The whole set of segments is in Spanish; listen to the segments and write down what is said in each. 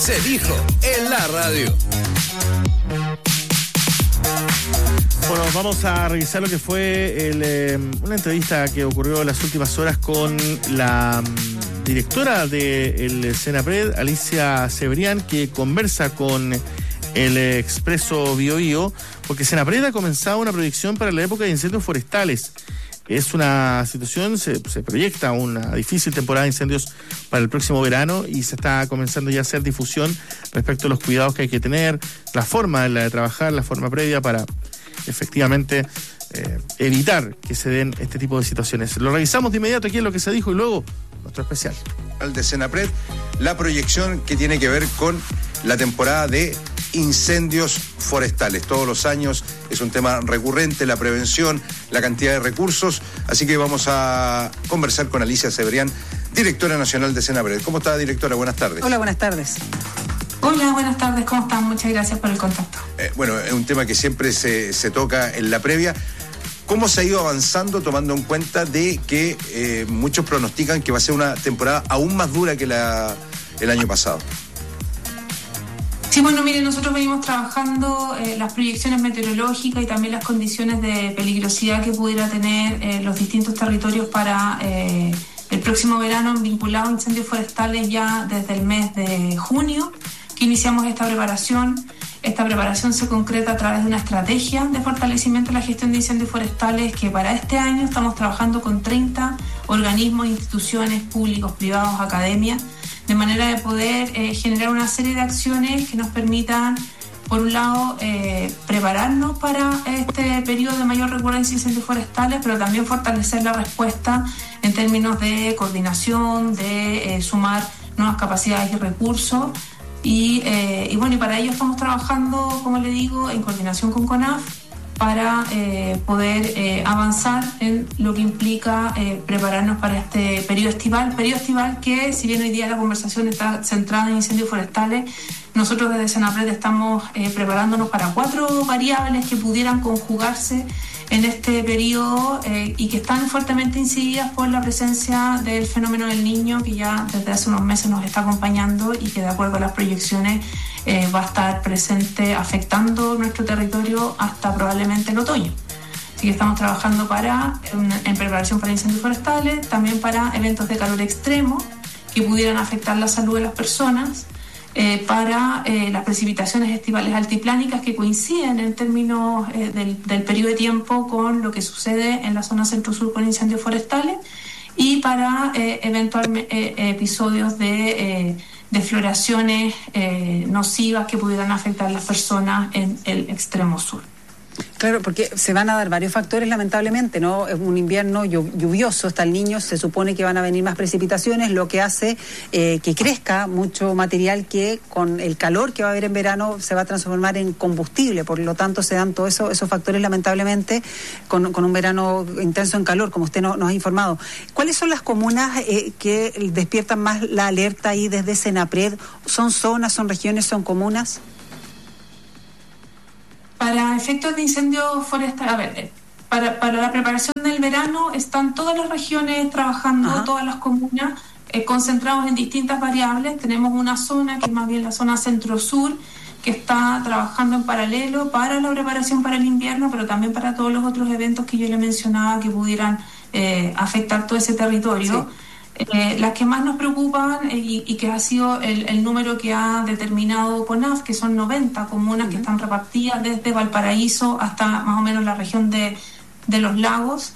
Se dijo en la radio. Bueno, vamos a revisar lo que fue una entrevista que ocurrió en las últimas horas con la directora del Senapred, Alicia Cebrián, que conversa con el Expreso Biobío, porque Senapred ha comenzado una proyección para la época de incendios forestales. Es una situación, se proyecta una difícil temporada de incendios para el próximo verano y se está comenzando ya a hacer difusión respecto a los cuidados que hay que tener, la forma de trabajar, la forma previa para efectivamente evitar que se den este tipo de situaciones. Lo revisamos de inmediato aquí en lo que se dijo y luego nuestro especial. Al de Senapred, la proyección que tiene que ver con la temporada de incendios forestales. Todos los años es un tema recurrente, la prevención, la cantidad de recursos, así que vamos a conversar con Alicia Cebrián, directora nacional de Senapred. ¿Cómo está, directora? Buenas tardes. Hola, buenas tardes. Hola, buenas tardes, ¿cómo están? Muchas gracias por el contacto. Bueno, es un tema que siempre se toca en la previa. ¿Cómo se ha ido avanzando tomando en cuenta de que muchos pronostican que va a ser una temporada aún más dura que el año pasado? Sí, bueno, miren, nosotros venimos trabajando las proyecciones meteorológicas y también las condiciones de peligrosidad que pudiera tener los distintos territorios para el próximo verano vinculado a incendios forestales ya desde el mes de junio, que iniciamos esta preparación. Esta preparación se concreta a través de una estrategia de fortalecimiento de la gestión de incendios forestales que para este año estamos trabajando con 30 organismos, instituciones públicos, privados, academias, de manera de poder generar una serie de acciones que nos permitan, por un lado, prepararnos para este periodo de mayor recurrencia de incendios forestales, pero también fortalecer la respuesta en términos de coordinación, de sumar nuevas capacidades y recursos. Y bueno, y para ello estamos trabajando, como le digo, en coordinación con CONAF para poder avanzar en lo que implica prepararnos para este periodo estival que, si bien hoy día la conversación está centrada en incendios forestales, nosotros desde Senapred estamos preparándonos para 4 variables que pudieran conjugarse en este periodo y que están fuertemente incididas por la presencia del fenómeno del Niño, que ya desde hace unos meses nos está acompañando y que de acuerdo a las proyecciones va a estar presente afectando nuestro territorio hasta probablemente el otoño. Así que estamos trabajando en preparación para incendios forestales, también para eventos de calor extremo que pudieran afectar la salud de las personas, para las precipitaciones estivales altiplánicas que coinciden en términos del periodo de tiempo con lo que sucede en la zona centro-sur con incendios forestales y para eventualmente episodios de floraciones nocivas que pudieran afectar a las personas en el extremo sur. Claro, porque se van a dar varios factores, lamentablemente, ¿no? Es un invierno lluvioso, está el Niño, se supone que van a venir más precipitaciones, lo que hace que crezca mucho material que con el calor que va a haber en verano se va a transformar en combustible, por lo tanto se dan todos esos factores, lamentablemente, con un verano intenso en calor, como usted nos ha informado. ¿Cuáles son las comunas que despiertan más la alerta ahí desde Senapred? ¿Son zonas, son regiones, son comunas? Para efectos de incendios forestales, a ver, para la preparación del verano están todas las regiones trabajando, Ajá. Todas las comunas concentrados en distintas variables. Tenemos una zona que es más bien la zona centro-sur, que está trabajando en paralelo para la preparación para el invierno, pero también para todos los otros eventos que yo le mencionaba que pudieran afectar todo ese territorio. Sí. Las que más nos preocupan y que ha sido el número que ha determinado CONAF, que son 90 comunas que están repartidas desde Valparaíso hasta más o menos la región de los lagos,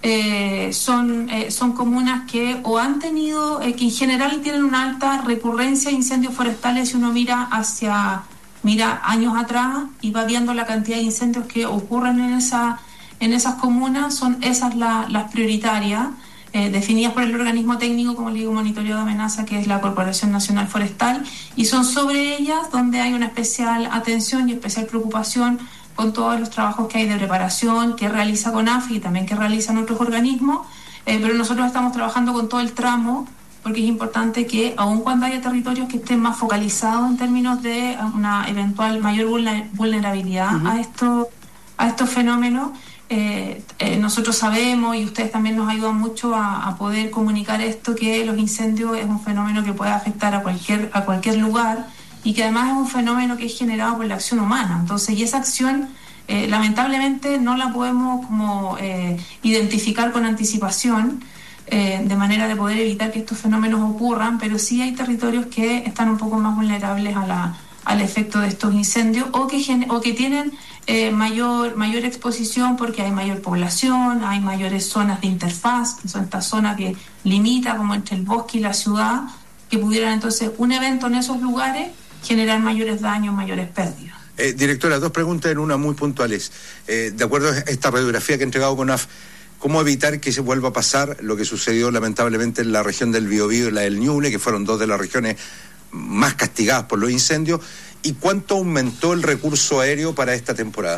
son comunas que o han tenido, que en general tienen una alta recurrencia de incendios forestales. Si uno mira años atrás y va viendo la cantidad de incendios que ocurren en esas comunas, son esas las prioritarias. Definidas por el organismo técnico, como le digo, monitoreo de amenaza, que es la Corporación Nacional Forestal, y son sobre ellas donde hay una especial atención y especial preocupación con todos los trabajos que hay de preparación que realiza CONAF y también que realizan otros organismos, pero nosotros estamos trabajando con todo el tramo, porque es importante que, aun cuando haya territorios que estén más focalizados en términos de una eventual mayor vulnerabilidad a estos fenómenos, nosotros sabemos, y ustedes también nos ayudan mucho a poder comunicar esto, que los incendios es un fenómeno que puede afectar a cualquier lugar, y que además es un fenómeno que es generado por la acción humana. Entonces, y esa acción lamentablemente no la podemos como identificar con anticipación, de manera de poder evitar que estos fenómenos ocurran, pero sí hay territorios que están un poco más vulnerables al efecto de estos incendios o que tienen mayor exposición porque hay mayor población, hay mayores zonas de interfaz, que son estas zonas que limita como entre el bosque y la ciudad, que pudieran entonces un evento en esos lugares generar mayores daños, mayores pérdidas. Directora, 2 preguntas en una muy puntuales. De acuerdo a esta radiografía que ha entregado CONAF, ¿cómo evitar que se vuelva a pasar lo que sucedió lamentablemente en la región del Biobío y la del Ñuble, que fueron 2 de las regiones más castigadas por los incendios? ¿Y cuánto aumentó el recurso aéreo para esta temporada?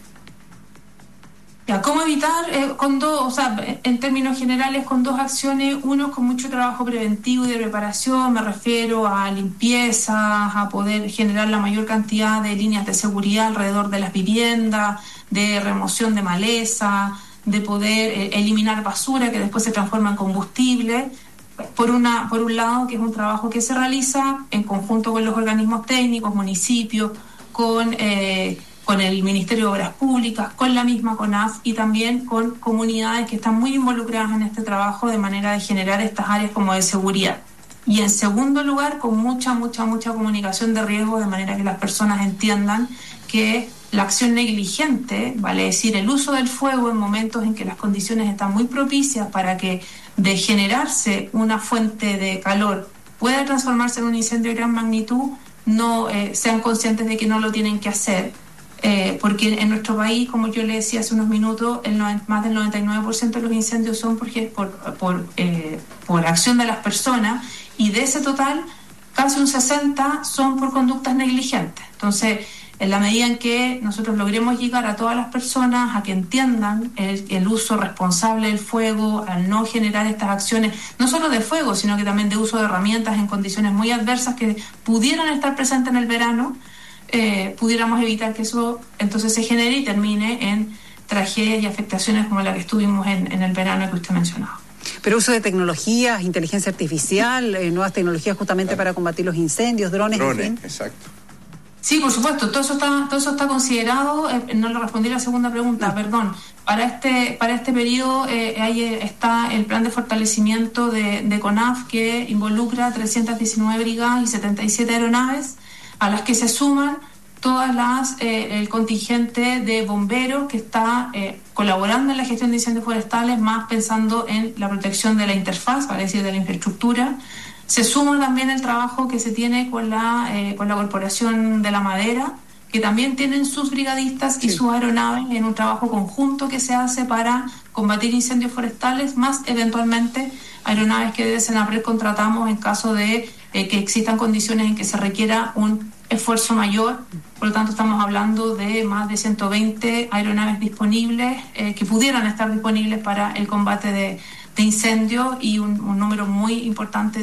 ¿Cómo evitar? Con 2, o sea, en términos generales, con 2 acciones. Uno, con mucho trabajo preventivo y de preparación, me refiero a limpieza, a poder generar la mayor cantidad de líneas de seguridad alrededor de las viviendas, de remoción de maleza, de poder eliminar basura que después se transforma en combustible. Por un lado, que es un trabajo que se realiza en conjunto con los organismos técnicos, municipios, con el Ministerio de Obras Públicas, con la misma CONAF y también con comunidades que están muy involucradas en este trabajo de manera de generar estas áreas como de seguridad. Y en segundo lugar, con mucha comunicación de riesgo, de manera que las personas entiendan que la acción negligente, vale decir, el uso del fuego en momentos en que las condiciones están muy propicias para que de generarse una fuente de calor pueda transformarse en un incendio de gran magnitud, no sean conscientes de que no lo tienen que hacer. Porque en nuestro país, como yo le decía hace unos minutos, más del 99% de los incendios son por acción de las personas, y de ese total casi un 60% son por conductas negligentes. Entonces, en la medida en que nosotros logremos llegar a todas las personas a que entiendan el uso responsable del fuego, al no generar estas acciones, no solo de fuego, sino que también de uso de herramientas en condiciones muy adversas que pudieran estar presentes en el verano, pudiéramos evitar que eso entonces se genere y termine en tragedias y afectaciones como la que estuvimos en el verano que usted mencionaba. Pero uso de tecnologías, inteligencia artificial, nuevas tecnologías justamente para combatir los incendios, drones, en fin. Exacto. Sí, por supuesto, todo eso está considerado. No le respondí la segunda pregunta, perdón. Para este periodo ahí está el plan de fortalecimiento de CONAF, que involucra 319 brigadas y 77 aeronaves, a las que se suman todas el contingente de bomberos que está colaborando en la gestión de incendios forestales, más pensando en la protección de la interfaz, para decir, de la infraestructura. Se suma también el trabajo que se tiene con la Corporación de la Madera, que también tienen sus brigadistas y sus aeronaves en un trabajo conjunto que se hace para combatir incendios forestales, más eventualmente aeronaves que desde Senapred contratamos en caso de que existan condiciones en que se requiera un esfuerzo mayor. Por lo tanto, estamos hablando de más de 120 aeronaves disponibles, que pudieran estar disponibles para el combate de incendios, y un número muy importante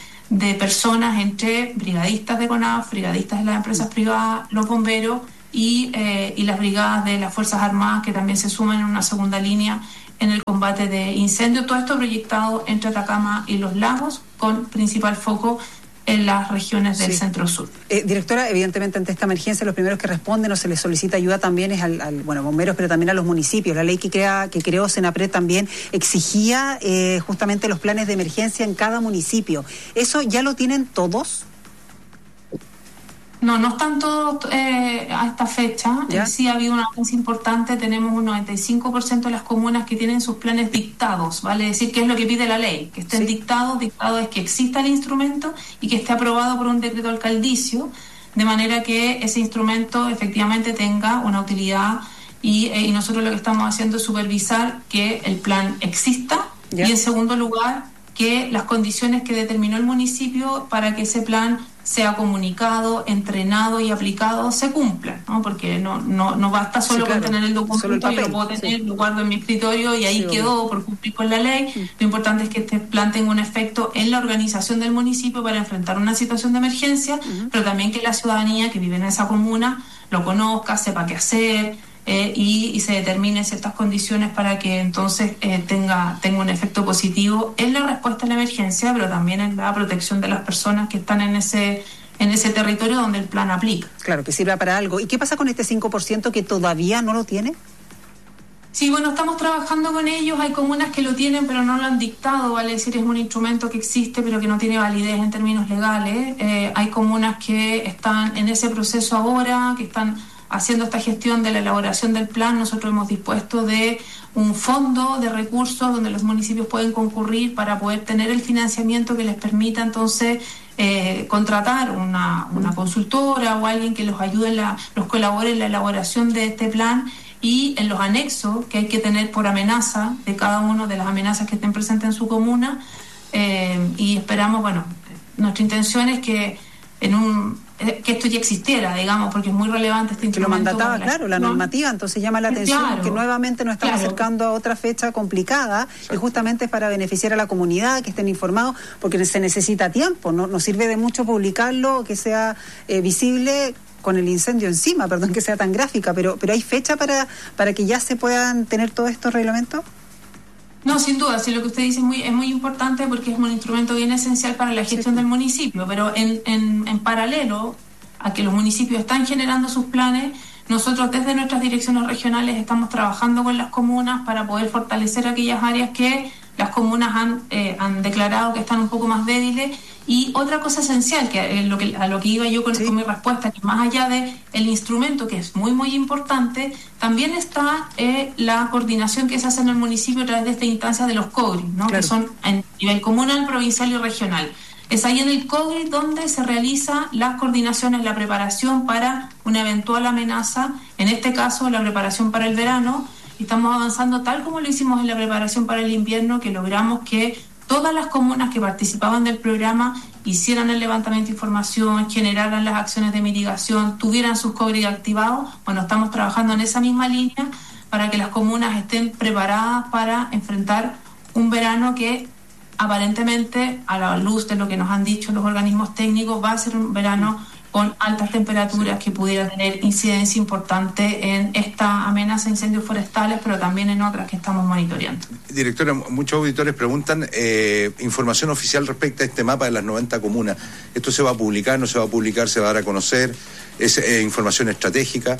de personas, entre brigadistas de CONAF, brigadistas de las empresas privadas, los bomberos y las brigadas de las Fuerzas Armadas, que también se suman en una segunda línea en el combate de incendios. Todo esto proyectado entre Atacama y Los Lagos, con principal foco en las regiones del centro-sur. Directora, evidentemente ante esta emergencia los primeros que responden o se les solicita ayuda también es al bomberos, pero también a los municipios. La ley que creó Senapred también exigía justamente los planes de emergencia en cada municipio. ¿Eso ya lo tienen todos? No están todos a esta fecha. Sí ha habido una avance importante. Tenemos un 95% de las comunas que tienen sus planes dictados, vale decir, que es lo que pide la ley, que estén dictados. Dictado es que exista el instrumento y que esté aprobado por un decreto alcaldicio, de manera que ese instrumento efectivamente tenga una utilidad, y nosotros lo que estamos haciendo es supervisar que el plan exista, y en segundo lugar que las condiciones que determinó el municipio para que ese plan sea comunicado, entrenado y aplicado se cumplan, ¿no? Porque no basta solo con tener el documento, yo lo puedo tener, lo guardo en mi escritorio y ahí quedó por cumplir con la ley. Lo importante es que este plan tenga un efecto en la organización del municipio para enfrentar una situación de emergencia, pero también que la ciudadanía que vive en esa comuna lo conozca, sepa qué hacer, y se determinen ciertas condiciones para que entonces tenga un efecto positivo en la respuesta a la emergencia, pero también en la protección de las personas que están en ese en ese territorio donde el plan aplica. Claro, que sirva para algo. ¿Y qué pasa con este 5% que todavía no lo tiene? Sí, bueno, estamos trabajando con ellos. Hay comunas que lo tienen, pero no lo han dictado, vale decir, es un instrumento que existe, pero que no tiene validez en términos legales. Hay comunas que están en ese proceso ahora, que están haciendo esta gestión de la elaboración del plan. Nosotros hemos dispuesto de un fondo de recursos donde los municipios pueden concurrir para poder tener el financiamiento que les permita entonces contratar una consultora o alguien que los ayude, los colabore en la elaboración de este plan, y en los anexos que hay que tener por amenaza de cada una de las amenazas que estén presentes en su comuna, y esperamos, bueno, nuestra intención es que que esto ya existiera, digamos, porque es muy relevante este instrumento. Que lo mandataba, claro, la normativa, entonces llama la atención, claro, que nuevamente nos estamos acercando a otra fecha complicada, y justamente es para beneficiar a la comunidad, que estén informados, porque se necesita tiempo, no sirve de mucho publicarlo, que sea visible con el incendio encima, perdón que sea tan gráfica, pero ¿hay fecha para que ya se puedan tener todos estos reglamentos? No, sin duda, sí, lo que usted dice es muy importante, porque es un instrumento bien esencial para la gestión del municipio, pero en paralelo a que los municipios están generando sus planes, nosotros desde nuestras direcciones regionales estamos trabajando con las comunas para poder fortalecer aquellas áreas que las comunas han declarado que están un poco más débiles. Y otra cosa esencial, que a lo que iba yo con mi respuesta, que más allá de el instrumento, que es muy, muy importante, también está la coordinación que se hace en el municipio a través de esta instancia de los COGRI, ¿no? Claro. Que son a nivel comunal, provincial y regional. Es ahí en el COGRI donde se realizan las coordinaciones, la preparación para una eventual amenaza, en este caso la preparación para el verano. Estamos avanzando tal como lo hicimos en la preparación para el invierno, que logramos que todas las comunas que participaban del programa hicieran el levantamiento de información, generaran las acciones de mitigación, tuvieran sus COGRI activados. Bueno, estamos trabajando en esa misma línea para que las comunas estén preparadas para enfrentar un verano que aparentemente, a la luz de lo que nos han dicho los organismos técnicos, va a ser un verano con altas temperaturas que pudiera tener incidencia importante en esta amenaza de incendios forestales, pero también en otras que estamos monitoreando. Directora, muchos auditores preguntan información oficial respecto a este mapa de las 90 comunas. ¿Esto se va a publicar, no se va a publicar, se va a dar a conocer? ¿Es información estratégica?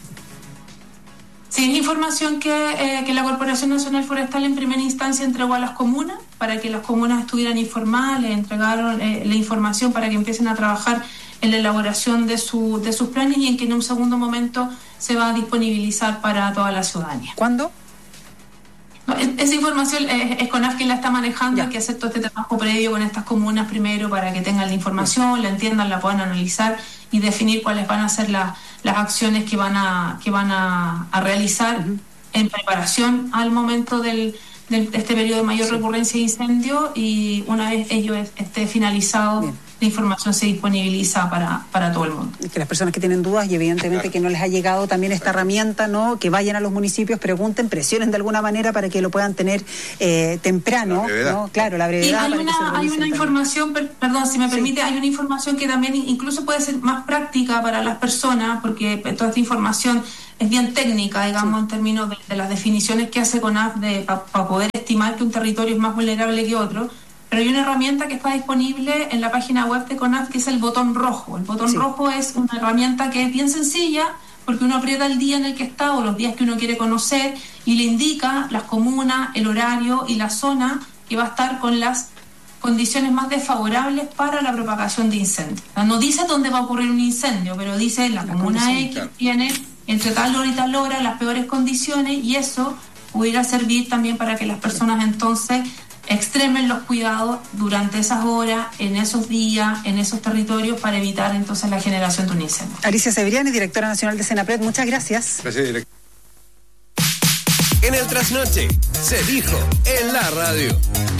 Sí, es información que la Corporación Nacional Forestal en primera instancia entregó a las comunas para que las comunas estuvieran informadas, les entregaron la información para que empiecen a trabajar en la elaboración de sus planes, y en que en un segundo momento se va a disponibilizar para toda la ciudadanía. ¿Cuándo? No, esa información es CONAF quien la está manejando. Hay que hacer todo este trabajo previo con estas comunas primero para que tengan la información, la entiendan, la puedan analizar y definir cuáles van a ser las acciones que van a realizar en preparación al momento de este periodo de mayor recurrencia de incendio, y una vez ello esté finalizado, la información se disponibiliza para todo el mundo. Que las personas que tienen dudas, y evidentemente que no les ha llegado también esta herramienta, ¿no? Que vayan a los municipios, pregunten, presionen de alguna manera para que lo puedan tener temprano, ¿no? Claro, la brevedad. Sí, hay una información, perdón, si me permite, hay una información que también incluso puede ser más práctica para las personas, porque toda esta información es bien técnica, digamos, en términos de las definiciones que hace CONAF para poder estimar que un territorio es más vulnerable que otro. Pero hay una herramienta que está disponible en la página web de CONAF, que es el botón rojo. El botón rojo es una herramienta que es bien sencilla, porque uno aprieta el día en el que está o los días que uno quiere conocer, y le indica las comunas, el horario y la zona que va a estar con las condiciones más desfavorables para la propagación de incendios. No dice dónde va a ocurrir un incendio, pero dice la comuna X tiene entre tal hora y tal hora las peores condiciones, y eso pudiera servir también para que las personas entonces extremen los cuidados durante esas horas, en esos días, en esos territorios, para evitar entonces la generación de un incendio. Alicia Cebriani, directora nacional de Senapred, muchas gracias. Gracias, directora. En el Trasnoche se dijo en la radio.